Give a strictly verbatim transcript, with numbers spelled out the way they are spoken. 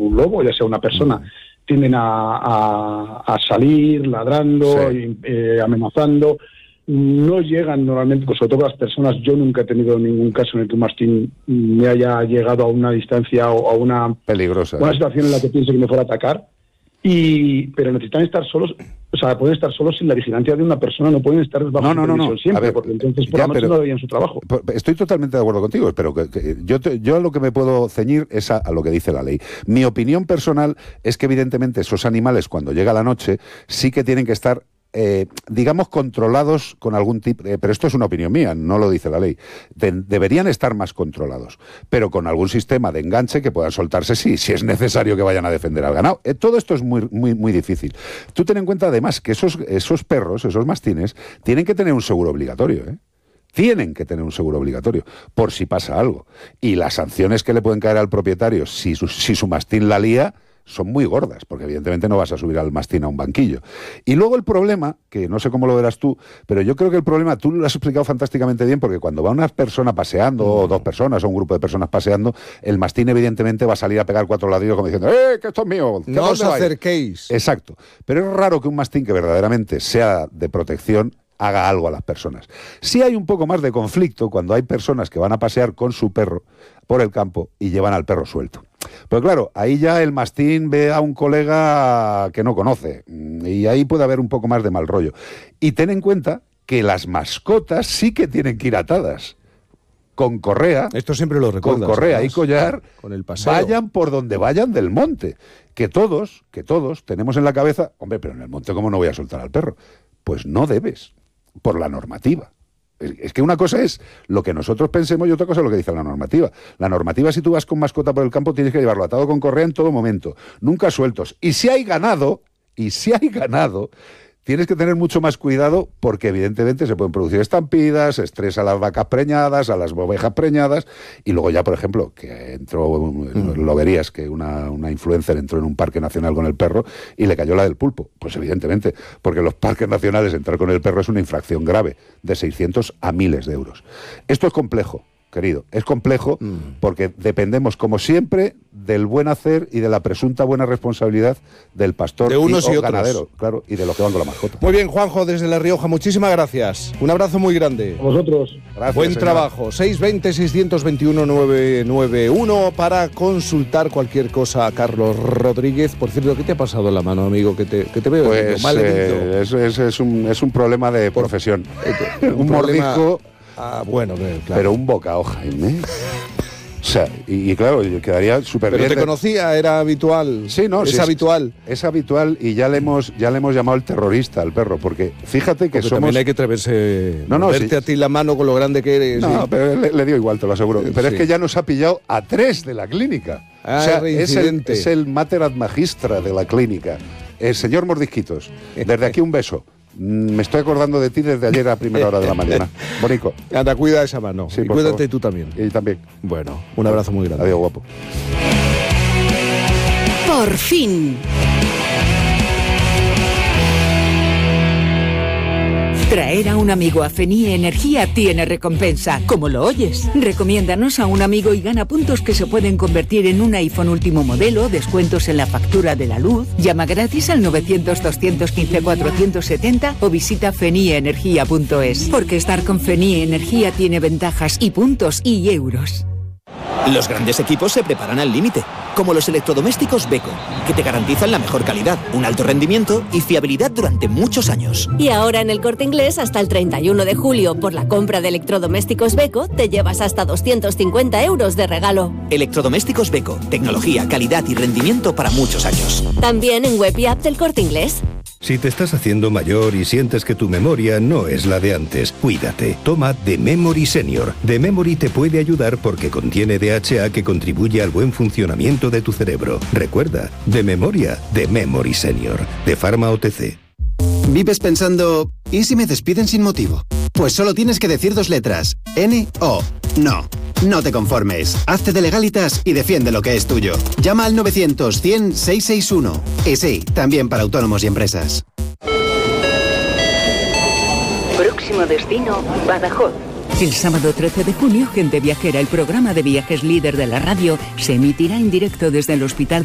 un lobo, ya sea una persona, tienden a, a, a salir ladrando, sí. y, eh, amenazando. No llegan normalmente, pues sobre todo las personas, yo nunca he tenido ningún caso en el que un mastín me haya llegado a una distancia o a una, peligrosa, una situación en la que piense que me fuera a atacar, y pero necesitan estar solos, o sea, pueden estar solos sin la vigilancia de una persona, no pueden estar bajo no, no, supervisión no, no. siempre, ver, porque entonces por ya, la noche pero, no harían su trabajo. Estoy totalmente de acuerdo contigo, pero que, que yo, te, yo a lo que me puedo ceñir es a, a lo que dice la ley. Mi opinión personal es que evidentemente esos animales cuando llega la noche sí que tienen que estar Eh, digamos, controlados con algún tipo, eh, pero esto es una opinión mía, no lo dice la ley, de, deberían estar más controlados, pero con algún sistema de enganche que puedan soltarse, sí, si es necesario que vayan a defender al ganado. Eh, todo esto es muy, muy, muy difícil. Tú ten en cuenta además que esos, esos perros, esos mastines, tienen que tener un seguro obligatorio, ¿eh? Tienen que tener un seguro obligatorio, por si pasa algo. Y las sanciones que le pueden caer al propietario si su, si su mastín la lía, son muy gordas, porque evidentemente no vas a subir al mastín a un banquillo. Y luego el problema, que no sé cómo lo verás tú, pero yo creo que el problema, tú lo has explicado fantásticamente bien, porque cuando va una persona paseando, mm. o dos personas, o un grupo de personas paseando, el mastín evidentemente va a salir a pegar cuatro ladrillos como diciendo ¡eh, que esto es mío! No os acerquéis. Exacto. Pero es raro que un mastín que verdaderamente sea de protección haga algo a las personas. Sí hay un poco más de conflicto cuando hay personas que van a pasear con su perro por el campo y llevan al perro suelto. Pero claro, ahí ya el mastín ve a un colega que no conoce y ahí puede haber un poco más de mal rollo. Y ten en cuenta que las mascotas sí que tienen que ir atadas. Con correa, esto siempre lo recuerdas, con correa además, y collar, con el paseo. Vayan por donde vayan del monte. Que todos, que todos tenemos en la cabeza, hombre, pero en el monte ¿cómo no voy a soltar al perro? Pues no debes, por la normativa. Es que una cosa es lo que nosotros pensemos y otra cosa es lo que dice la normativa. La normativa, si tú vas con mascota por el campo, tienes que llevarlo atado con correa en todo momento, nunca sueltos. Y si hay ganado, y si hay ganado, tienes que tener mucho más cuidado porque evidentemente se pueden producir estampidas, estrés a las vacas preñadas, a las ovejas preñadas, y luego ya, por ejemplo, que entró, mm. lo verías, que una, una influencer entró en un parque nacional con el perro y le cayó la del pulpo. Pues evidentemente, porque en los parques nacionales entrar con el perro es una infracción grave, de seiscientos a miles de euros. Esto es complejo, querido, es complejo mm. porque dependemos, como siempre, del buen hacer y de la presunta buena responsabilidad del pastor de unos y, y o otros. ganadero, claro, y de lo que van con la mascota. Muy bien, Juanjo, desde La Rioja, muchísimas gracias. Un abrazo muy grande. A vosotros. Gracias, buen señor. trabajo. seis dos cero, seis dos uno, nueve nueve uno para consultar cualquier cosa a Carlos Rodríguez. Por cierto, ¿qué te ha pasado en la mano, amigo? Que te, que te veo pues, mal eh, es, es, es, un, es un problema de Por, profesión. un, un problema, mordisco, ah, bueno, claro. pero un boca hoja, ¿eh? O sea, y, y claro, quedaría súper bien. Pero te conocía, era habitual. Sí, no, es sí, habitual. Es, es habitual y ya le hemos ya le hemos llamado el terrorista al perro, porque fíjate que porque somos. También hay que atreverse. No, no, verte sí. a ti la mano con lo grande que eres. No, ¿sí? pero le, le dio igual, te lo aseguro. Pero sí. Es que ya nos ha pillado a tres de la clínica. Ah, o sea, es el, es el mater ad magistra de la clínica. El señor Mordisquitos, desde aquí un beso. Me estoy acordando de ti desde ayer a primera hora de la mañana. Bonico. Anda, cuida esa mano. Sí, y cuídate favor. Tú también. Y también. Bueno, un abrazo muy grande. Adiós, guapo. Por fin. Traer a un amigo a Fenie Energía tiene recompensa, como lo oyes. Recomiéndanos a un amigo y gana puntos que se pueden convertir en un iPhone último modelo, descuentos en la factura de la luz, llama gratis al novecientos, doscientos quince, cuatrocientos setenta o visita fenie energía punto es. Porque estar con Fenie Energía tiene ventajas y puntos y euros. Los grandes equipos se preparan al límite, como los electrodomésticos Beko, que te garantizan la mejor calidad, un alto rendimiento y fiabilidad durante muchos años. Y ahora en El Corte Inglés, hasta el treinta y uno de julio, por la compra de electrodomésticos Beko, te llevas hasta doscientos cincuenta euros de regalo. Electrodomésticos Beko, tecnología, calidad y rendimiento para muchos años. También en web y app del Corte Inglés. Si te estás haciendo mayor y sientes que tu memoria no es la de antes, cuídate. Toma The Memory Senior. The Memory te puede ayudar porque contiene D H A que contribuye al buen funcionamiento de tu cerebro. Recuerda, de memoria, The Memory Senior. De Pharma O T C. ¿Vives pensando, ¿y si me despiden sin motivo? Pues solo tienes que decir dos letras. N O. No. No te conformes. Hazte de Legalitas y defiende lo que es tuyo. Llama al novecientos, cien, seiscientos sesenta y uno. Y sí, también para autónomos y empresas. Próximo destino, Badajoz. El sábado trece de junio, Gente Viajera, el programa de viajes líder de la radio, se emitirá en directo desde el Hospital